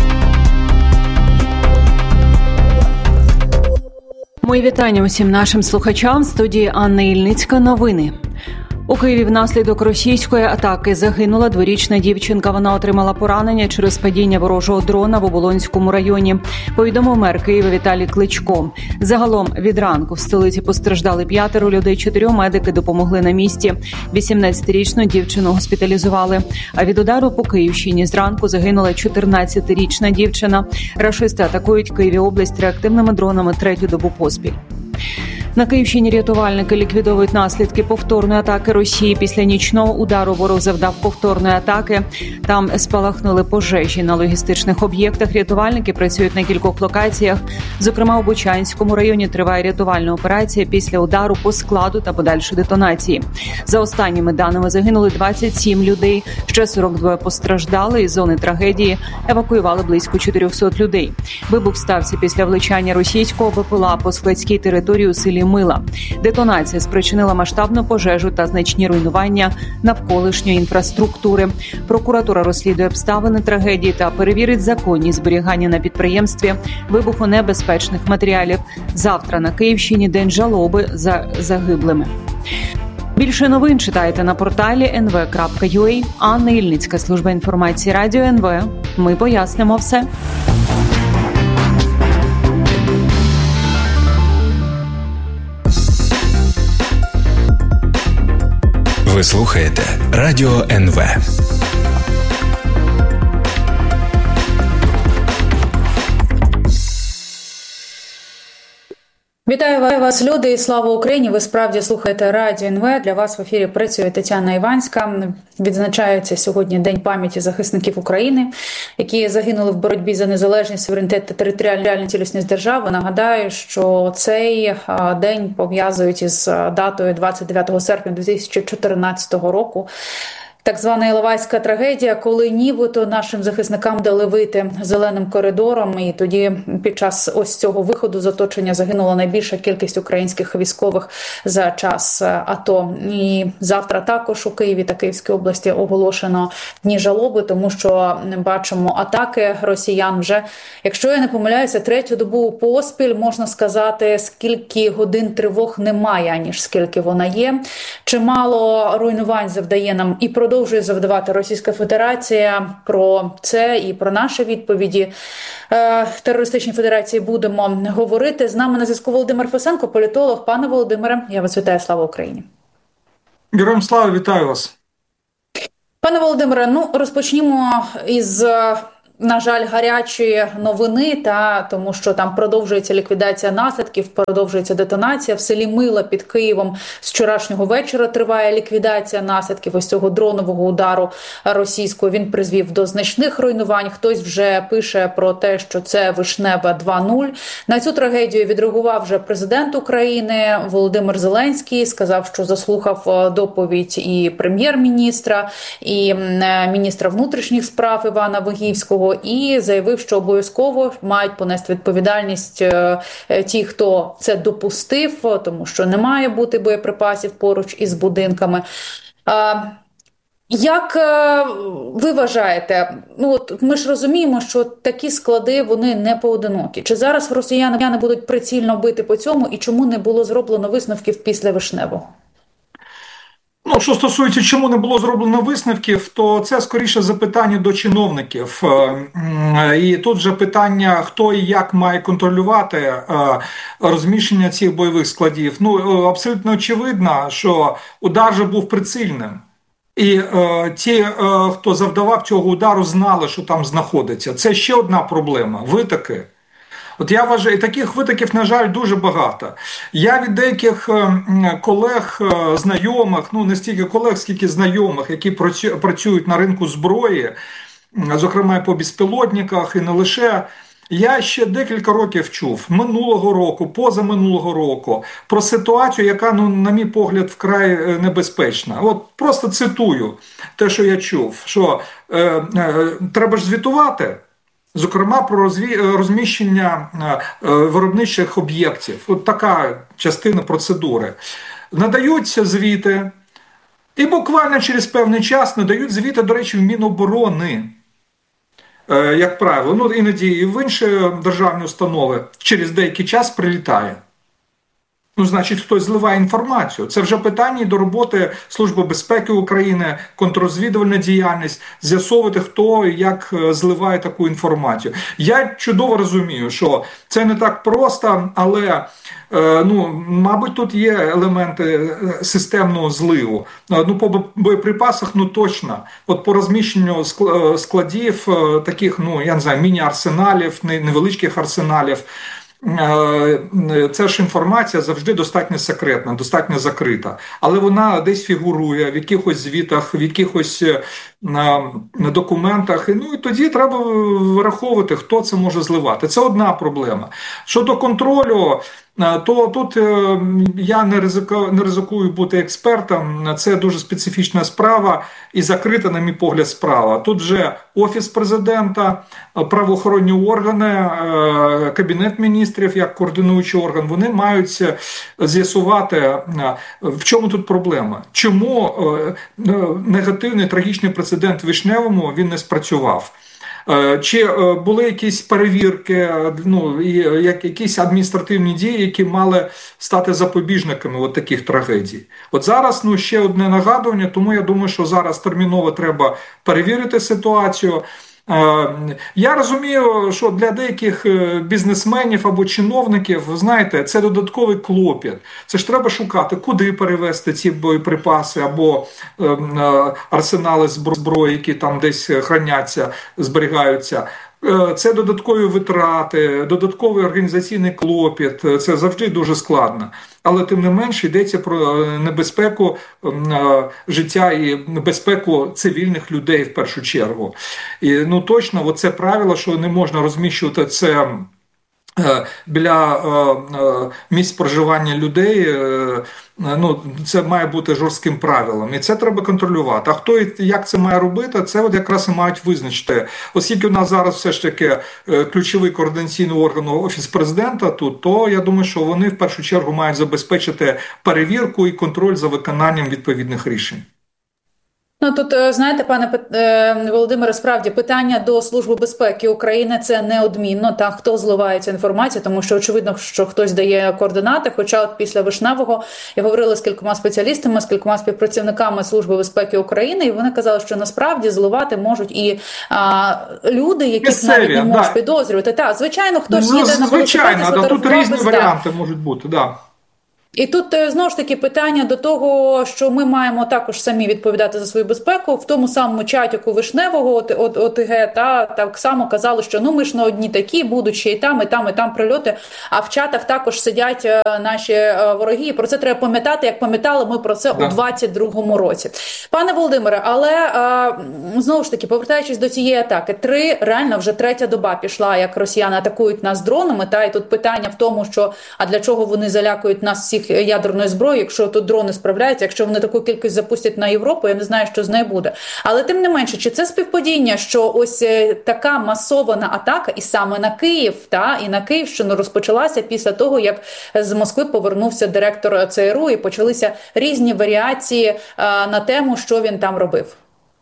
Мої вітання усім нашим слухачам. В студії Анна Ільницька. Новини. У Києві внаслідок російської атаки загинула дворічна дівчинка. Вона отримала поранення через падіння ворожого дрона в Оболонському районі, повідомив мер Києва Віталій Кличко. Загалом від ранку в столиці постраждали 5 людей, 4 медики допомогли на місці. 18-річну дівчину госпіталізували. А від удару по Київщині зранку загинула 14-річна дівчина. Рашисти атакують Києві область реактивними дронами 3-ю добу поспіль. На Київщині рятувальники ліквідовують наслідки повторної атаки Росії. Після нічного удару ворог завдав повторної атаки. Там спалахнули пожежі на логістичних об'єктах. Рятувальники працюють на кількох локаціях. Зокрема, у Бучанському районі триває рятувальна операція після удару по складу та подальшої детонації. За останніми даними загинули 27 людей. Ще 42 постраждали. Із зони трагедії евакуювали близько 400 людей. Вибух стався після влучання російського БПЛА по складській території у селі Мила. Детонація спричинила масштабну пожежу та значні руйнування навколишньої інфраструктури. Прокуратура розслідує обставини трагедії та перевірить законність зберігання на підприємстві вибухонебезпечних матеріалів. Завтра на Київщині день жалоби за загиблими. Більше новин читайте на порталі nv.ua. Анна Ільницька, служба інформації Радіо НВ. Ми пояснимо все. Ви слухаєте Радіо НВ. Вітаю вас, люди, і слава Україні! Ви справді слухаєте Радіо НВ. Для вас в ефірі працює Тетяна Іванська. Відзначається сьогодні День пам'яті захисників України, які загинули в боротьбі за незалежність, суверенітет та територіальну цілісність держави. Нагадаю, що цей день пов'язують із датою 29 серпня 2014 року, так звана Іловайська трагедія, коли нібито нашим захисникам дали вийти зеленим коридором, і тоді під час ось цього виходу з оточення загинула найбільша кількість українських військових за час АТО. І завтра також у Києві та Київській області оголошено дні жалоби, тому що бачимо атаки росіян вже, якщо я не помиляюся, третю добу поспіль, можна сказати, скільки годин тривог немає, аніж скільки вона є. Чимало руйнувань завдає нам і продовжує завдавати Російська Федерація. Про це і про наші відповіді терористичній федерації будемо говорити. З нами на зв'язку Володимир Фесенко, політолог. Пане Володимире, я вас вітаю. Слава Україні. Героям слава, вітаю вас. Пане Володимире, розпочнімо із, на жаль, гарячої новини, тому що там продовжується ліквідація наслідків, продовжується детонація. В селі Мила під Києвом з вчорашнього вечора триває ліквідація наслідків ось цього дронового удару російського. Він призвів до значних руйнувань. Хтось вже пише про те, що це Вишнева 2.0. На цю трагедію відреагував вже президент України Володимир Зеленський. Сказав, що заслухав доповідь і прем'єр-міністра, і міністра внутрішніх справ Івана Вигівського, і заявив, що обов'язково мають понести відповідальність ті, хто це допустив, тому що не має бути боєприпасів поруч із будинками. Як ви вважаєте, ми ж розуміємо, що такі склади, вони не поодинокі. Чи зараз росіяни будуть прицільно бити по цьому, і чому не було зроблено висновків після Вишневого? Що стосується, чому не було зроблено висновків, то це скоріше запитання до чиновників. І тут вже питання, хто і як має контролювати розміщення цих бойових складів. Абсолютно очевидно, що удар же був прицільним. І ті, хто завдавав цього удару, знали, що там знаходиться. Це ще одна проблема – витоки. От я вважаю, і таких витоків, на жаль, дуже багато. Я від деяких колег, знайомих, не стільки колег, скільки знайомих, які працюють на ринку зброї, зокрема і по безпілотниках, і не лише, я ще декілька років чув, минулого року, позаминулого року, про ситуацію, яка, на мій погляд, вкрай небезпечна. От просто цитую те, що я чув, що треба ж звітувати, зокрема, про розміщення виробничих об'єктів. От така частина процедури. Надаються звіти, і буквально через певний час надають звіти, до речі, в Міноборони. Як правило, іноді і в інші державні установи через деякий час прилітає. Значить, хтось зливає інформацію. Це вже питання до роботи Служби безпеки України, контррозвідувальна діяльність, з'ясовувати, хто і як зливає таку інформацію. Я чудово розумію, що це не так просто, але, мабуть, тут є елементи системного зливу. По боєприпасах, точно. От по розміщенню складів, таких, я не знаю, міні-арсеналів, невеличких арсеналів, ця ж інформація завжди достатньо секретна, достатньо закрита. Але вона десь фігурує в якихось звітах, в якихось документах. І тоді треба враховувати, хто це може зливати. Це одна проблема. Щодо контролю, то тут я не ризикую бути експертом. Це дуже специфічна справа і закрита, на мій погляд, справа. Тут вже Офіс президента, правоохоронні органи, Кабінет міністрів, як координуючий орган, вони мають з'ясувати, в чому тут проблема. Чому негативний, трагічний прецедент в Вишневому, він не спрацював. Чи були якісь перевірки, якісь адміністративні дії, які мали стати запобіжниками таких трагедій. От зараз ще одне нагадування, тому я думаю, що зараз терміново треба перевірити ситуацію. Я розумію, що для деяких бізнесменів або чиновників, знаєте, це додатковий клопіт. Це ж треба шукати, куди перевезти ці боєприпаси або арсенали зброї, які там десь храняться, зберігаються. Це додаткові витрати, додатковий організаційний клопіт, це завжди дуже складно. Але тим не менше йдеться про небезпеку життя і небезпеку цивільних людей в першу чергу. І точно це правило, що не можна розміщувати це біля місць проживання людей, ну, це має бути жорстким правилом. І це треба контролювати. А хто і як це має робити, це от якраз і мають визначити. Оскільки у нас зараз все ж таки ключовий координаційний орган Офіс президента тут, то я думаю, що вони в першу чергу мають забезпечити перевірку і контроль за виконанням відповідних рішень. Ну, тут, знаєте, пане Володимире, справді питання до Служби безпеки України – це неодмінно, та хто зливає цю інформацію, тому що очевидно, що хтось дає координати, хоча от після Вишневого я говорила з кількома спеціалістами, з кількома співпрацівниками Служби безпеки України, і вони казали, що насправді зливати можуть і люди, які навіть не можуть підозрювати. Так, звичайно, хтось їде на велосипеді, тут різні варіанти можуть бути, да. І тут, знову ж таки, питання до того, що ми маємо також самі відповідати за свою безпеку. В тому самому чатіку Вишневого ОТГ так само казали, що ну ми ж не одні такі, будуть ще і там прильоти. А в чатах також сидять наші вороги. І про це треба пам'ятати, як пам'ятали ми про це у 22-му році. Пане Володимире, але знову ж таки, повертаючись до цієї атаки, реально вже третя доба пішла, як росіяни атакують нас дронами. І тут питання в тому, що а для чого вони залякують нас всіх ядерної зброї, якщо тут дрони справляються, якщо вони таку кількість запустять на Європу, я не знаю, що з нею буде. Але тим не менше, чи це співпадіння, що ось така масована атака і саме на Київ, і на Київщину розпочалася після того, як з Москви повернувся директор ЦРУ і почалися різні варіації на тему, що він там робив?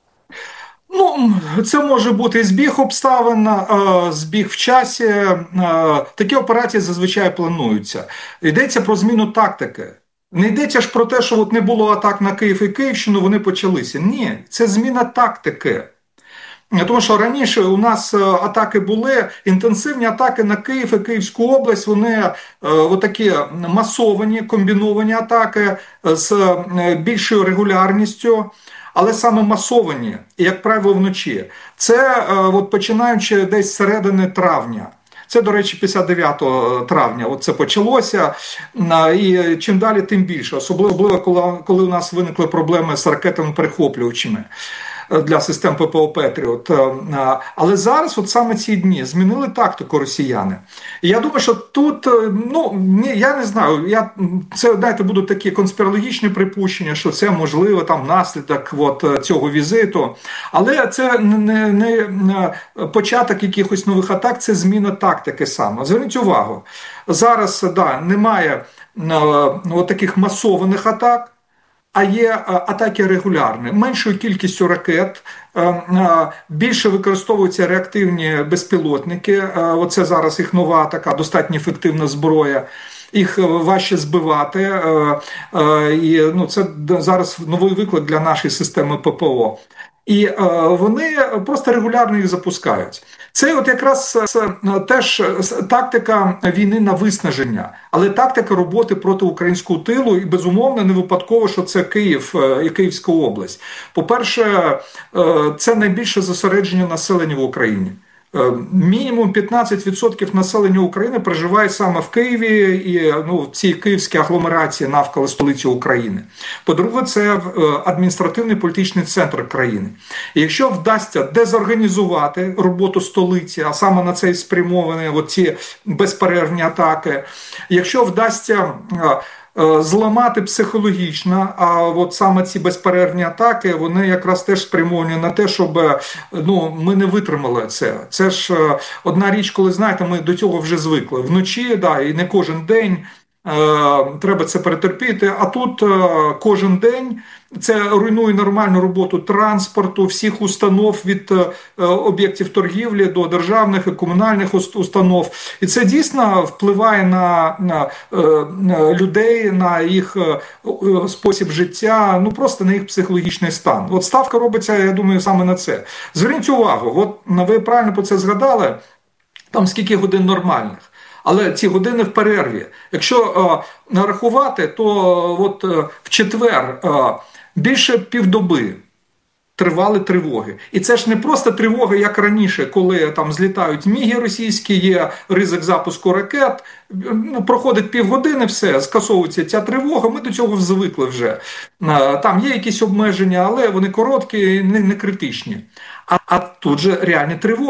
Ну, це може бути і збіг обставин, збіг в часі. Такі операції зазвичай плануються. Йдеться про зміну тактики. Не йдеться ж про те, що от не було атак на Київ і Київщину, вони почалися. Ні, це зміна тактики. Тому що раніше у нас атаки були, інтенсивні атаки на Київ і Київську область, вони отакі масовані, комбіновані атаки з більшою регулярністю. Але саме масовані, як правило, вночі. Це от починаючи десь з середини травня. Це, до речі, 59 травня от це почалося, і чим далі, тим більше. Особливо, коли у нас виникли проблеми з ракетами-перехоплювачами для систем ППО «Петріот». Але зараз, от саме ці дні, змінили тактику росіяни. І я думаю, що тут, я не знаю, це, знаєте, будуть такі конспірологічні припущення, що це, можливо, там наслідок цього візиту. Але це не початок якихось нових атак, це зміна тактики саме. Зверніть увагу, зараз, немає таких масованих атак, а є атаки регулярні. Меншою кількістю ракет, більше використовуються реактивні безпілотники. Оце зараз їх нова така достатньо ефективна зброя. Їх важче збивати. І це зараз новий виклик для нашої системи ППО. І вони просто регулярно їх запускають. Це от якраз теж тактика війни на виснаження, але тактика роботи проти українського тилу, і безумовно не випадково, що це Київ і Київська область. По-перше, це найбільше зосередження населення в Україні. Мінімум 15% населення України проживає саме в Києві і в цій київській агломерації навколо столиці України. По-друге, це адміністративний політичний центр країни. І якщо вдасться дезорганізувати роботу столиці, а саме на це і спрямовані ці безперервні атаки, якщо вдасться зламати психологічно, а от саме ці безперервні атаки, вони якраз теж спрямовані на те, щоб ми не витримали це. Це ж одна річ, коли, знаєте, ми до цього вже звикли. Вночі, і не кожен день треба це перетерпіти, а тут кожен день це руйнує нормальну роботу транспорту, всіх установ від об'єктів торгівлі до державних і комунальних установ. І це дійсно впливає на людей, на їх спосіб життя, просто на їх психологічний стан. От ставка робиться, я думаю, саме на це. Зверніть увагу, ви правильно про це згадали, там скільки годин нормальних. Але ці години в перерві. Якщо нарахувати, то в четвер більше півдоби тривали тривоги. І це ж не просто тривоги, як раніше, коли там злітають міги російські, є ризик запуску ракет, проходить півгодини, все, скасовується ця тривога, ми до цього звикли вже. Там є якісь обмеження, але вони короткі, не критичні. А тут же реальні тривоги.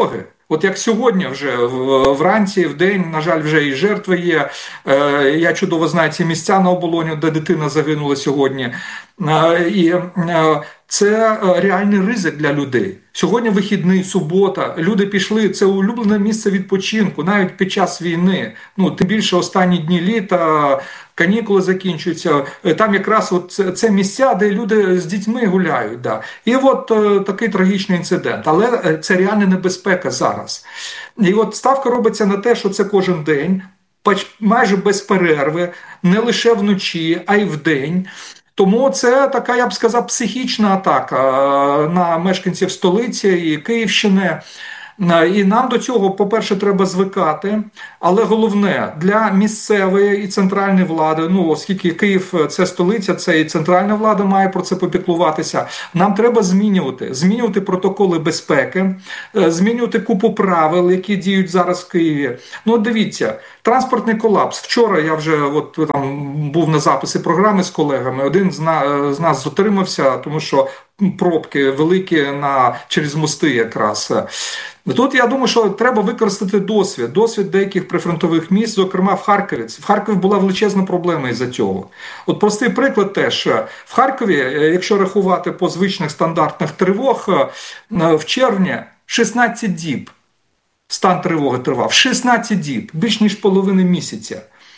От як сьогодні вже вранці, в день, на жаль, вже і жертви є. Я чудово знаю ці місця на Оболоні, де дитина загинула сьогодні. І це реальний ризик для людей. Сьогодні вихідний, субота, люди пішли, це улюблене місце відпочинку, навіть під час війни. Тим більше останні дні літа, канікули закінчуються. Там якраз це місця, де люди з дітьми гуляють. Да. І от такий трагічний інцидент. Але це реальна небезпека зараз. І от ставка робиться на те, що це кожен день, майже без перерви, не лише вночі, а й вдень. Тому це така, я б сказав, психічна атака на мешканців столиці і Київщини. І нам до цього, по-перше, треба звикати, але головне, для місцевої і центральної влади, оскільки Київ – це столиця, це і центральна влада має про це попіклуватися, нам треба змінювати протоколи безпеки, змінювати купу правил, які діють зараз в Києві. Дивіться, транспортний колапс. Вчора я вже там був на записі програми з колегами, один з нас затримався, тому що пробки великі через мости якраз. Тут, я думаю, що треба використати досвід деяких прифронтових міст, зокрема в Харкові. В Харкові була величезна проблема із-за цього. От простий приклад теж. В Харкові, якщо рахувати по звичних стандартних тривог, в червні 16 діб стан тривоги тривав. 16 діб, більш ніж половини місяця.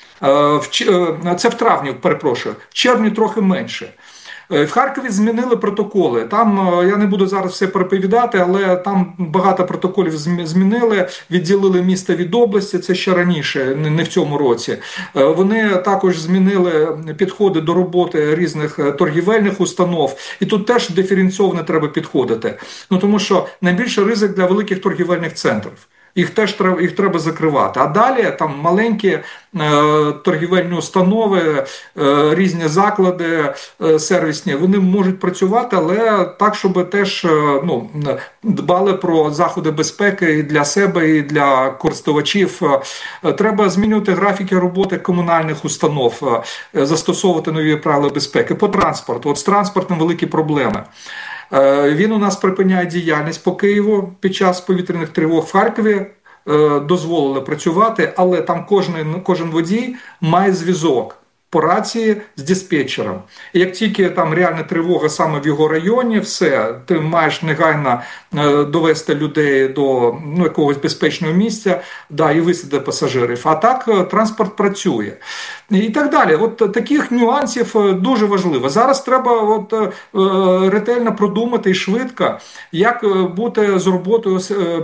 Це в травні, перепрошую. В червні трохи менше. В Харкові змінили протоколи. Там, я не буду зараз все переповідати, але там багато протоколів змінили, відділили місто від області, це ще раніше, не в цьому році. Вони також змінили підходи до роботи різних торгівельних установ. І тут теж диференційовано треба підходити. Тому що найбільший ризик для великих торгівельних центрів. Їх треба закривати. А далі там маленькі торгівельні установи, різні заклади сервісні, вони можуть працювати, але так, щоб теж дбали про заходи безпеки і для себе, і для користувачів. Треба змінювати графіки роботи комунальних установ, застосовувати нові правила безпеки. По транспорту. От з транспортом великі проблеми. Він у нас припиняє діяльність по Києву під час повітряних тривог. В Харкові дозволили працювати, але там кожен водій має зв'язок по рації з диспетчером. І як тільки там реальна тривога саме в його районі, все, ти маєш негайно довести людей до якогось безпечного місця, і висадити пасажирів. А так транспорт працює. І так далі. От таких нюансів дуже важливо. Зараз треба ретельно продумати і швидко, як бути з роботою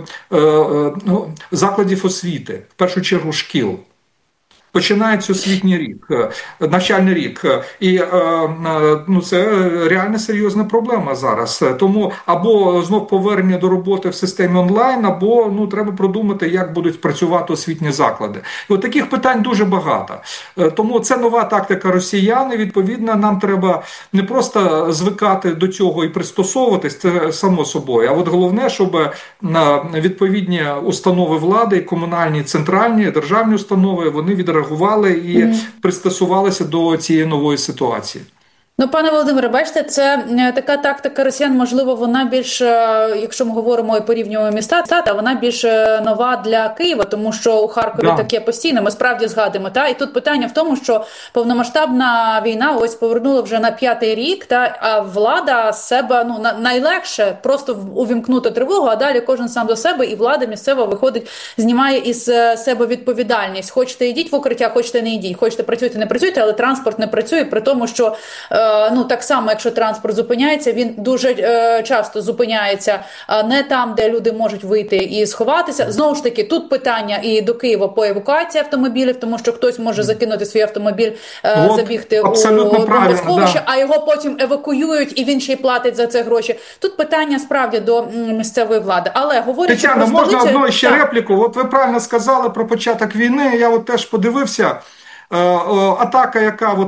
закладів освіти, в першу чергу шкіл. Починається освітній рік, навчальний рік. І це реально серйозна проблема зараз. Тому або знов повернення до роботи в системі онлайн, або треба продумати, як будуть працювати освітні заклади. І от таких питань дуже багато. Тому це нова тактика росіян, і відповідно нам треба не просто звикати до цього і пристосовуватись, це само собою, а от головне, щоб відповідні установи влади, комунальні, центральні, державні установи, вони відреагували і пристосувалися до цієї нової ситуації. Пане Володимире, бачите, це така тактика росіян, можливо, вона більш, якщо ми говоримо і порівнюємо міста, та вона більш нова для Києва, тому що у Харкові таке постійно, ми справді згадуємо. І тут питання в тому, що повномасштабна війна ось повернула вже на 5-й рік, а влада з себе, найлегше просто увімкнути тривогу, а далі кожен сам до себе, і влада місцева виходить, знімає із себе відповідальність. Хочете йдіть в укриття, хочете не йдіть, хочете працюйте, не працюйте, але транспорт не працює, при тому, що так само, якщо транспорт зупиняється, він дуже часто зупиняється не там, де люди можуть вийти і сховатися. Знову ж таки, тут питання і до Києва по евакуації автомобілів, тому що хтось може закинути свій автомобіль, забігти у бомбосховище, а його потім евакуюють, і він ще й платить за це гроші. Тут питання справді до місцевої влади. Але говорячи про столицю... Тетяна, можна одну ще репліку? От ви правильно сказали про початок війни, я теж подивився. Атака, яка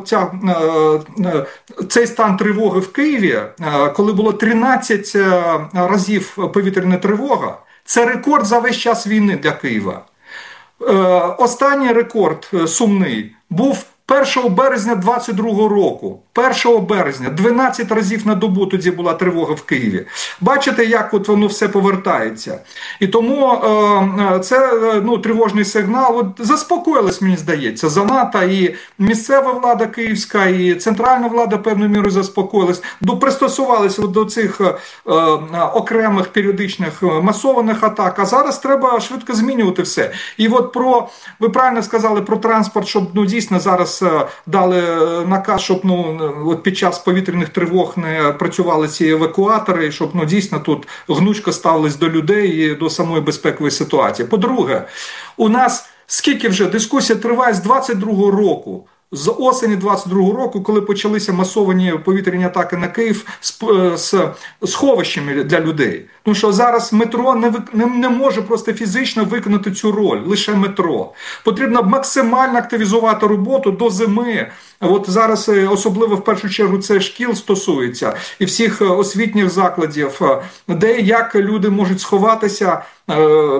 цей стан тривоги в Києві, коли було 13 разів повітряна тривога, це рекорд за весь час війни для Києва. Останній рекорд сумний був 1 березня 22 року, 1 березня, 12 разів на добу тоді була тривога в Києві. Бачите, як от воно все повертається. І тому це тривожний сигнал. От заспокоїлась, мені здається, занадто і місцева влада київська, і центральна влада певною мірою заспокоїлась, пристосувалися до цих окремих періодичних масованих атак, а зараз треба швидко змінювати все. І от ви правильно сказали про транспорт, щоб дійсно зараз дали наказ, щоб от під час повітряних тривог не працювали ці евакуатори, щоб дійсно тут гнучко ставились до людей і до самої безпекової ситуації. По-друге, у нас скільки вже дискусія триває з 22-го року, з осені 22-го року, коли почалися масовані повітряні атаки на Київ з сховищами для людей. Тому що зараз метро не може просто фізично виконати цю роль, лише метро. Потрібно максимально активізувати роботу до зими. От зараз особливо в першу чергу це шкіл стосується і всіх освітніх закладів, де як люди можуть сховатися.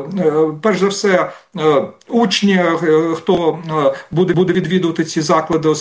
Перш за все, учні, хто буде відвідувати ці заклади